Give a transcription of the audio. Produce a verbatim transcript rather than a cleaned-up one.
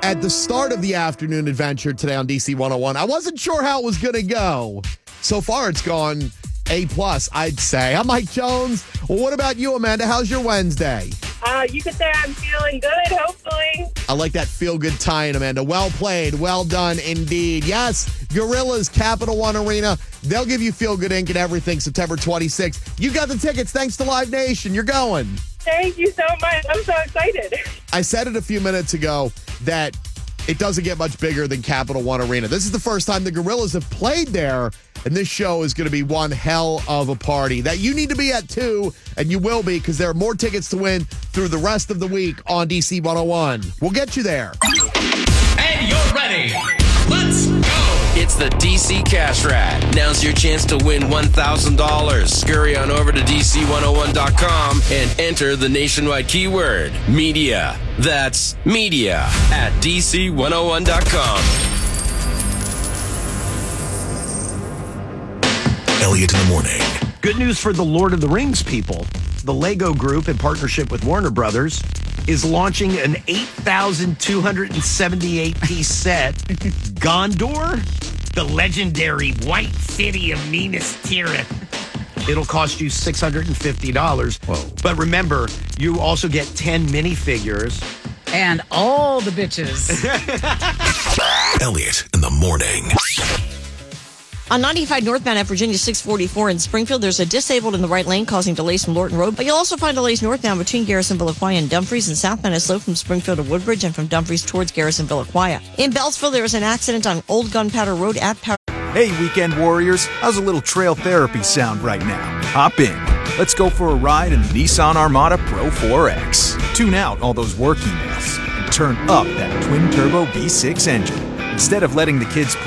at the start of the afternoon adventure today on D C one oh one. I wasn't sure how it was going to go. So far, it's gone A plus, I'd say. I'm Mike Jones. Well, what about you, Amanda? How's your Wednesday? Uh, you could say I'm feeling good, hopefully. I like that feel-good tie-in, Amanda. Well played. Well done, indeed. Yes, Gorillas, Capital One Arena. They'll give you feel-good ink and everything September twenty-sixth. You got the tickets thanks to Live Nation. You're going. Thank you so much. I'm so excited. I said it a few minutes ago that it doesn't get much bigger than Capital One Arena. This is the first time the Gorillas have played there, and this show is going to be one hell of a party that you need to be at too, and you will be because there are more tickets to win through the rest of the week on D C one oh one. We'll get you there. And you're ready. Let's go. It's the D C Cash Rat. Now's your chance to win one thousand dollars. Scurry on over to D C one oh one dot com and enter the nationwide keyword, media. That's media at D C one oh one dot com. Elliot in the morning. Good news for the Lord of the Rings people. The Lego Group, in partnership with Warner Brothers, is launching an eight thousand two hundred seventy-eight piece set, Gondor, the legendary White City of Minas Tirith. It'll cost you six hundred fifty dollars. Whoa. But remember, you also get ten minifigures. And all the bitches. Elliot in the morning. On ninety-five northbound at Virginia six forty-four in Springfield, there's a disabled in the right lane causing delays from Lorton Road. But you'll also find delays northbound between Garrisonville, Aquia, and Dumfries, and southbound is slow from Springfield to Woodbridge and from Dumfries towards Garrisonville, Aquia. In Beltsville, there was an accident on Old Gunpowder Road at Power. Hey, weekend warriors, how's a little trail therapy sound right now? Hop in. Let's go for a ride in the Nissan Armada Pro four X. Tune out all those work emails and turn up that twin-turbo V six engine. Instead of letting the kids play